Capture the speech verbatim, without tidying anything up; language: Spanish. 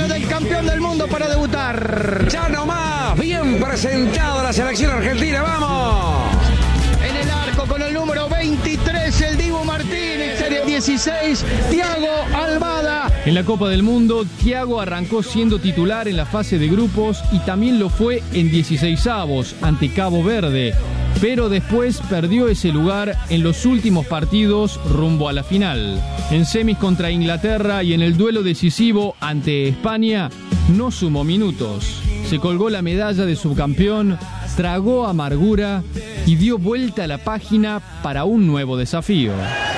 número del campeón del mundo para debutar. Ya nomás, bien presentado la selección argentina, vamos. En el arco con el número veintitrés, el Dibu Martínez. En el dieciséis, Thiago Almada. En la Copa del Mundo, Thiago arrancó siendo titular en la fase de grupos y también lo fue en dieciseisavos ante Cabo Verde, pero después perdió ese lugar en los últimos partidos rumbo a la final. En semis contra Inglaterra y en el duelo decisivo ante España, no sumó minutos. Se colgó la medalla de subcampeón, tragó amargura y dio vuelta a la página para un nuevo desafío.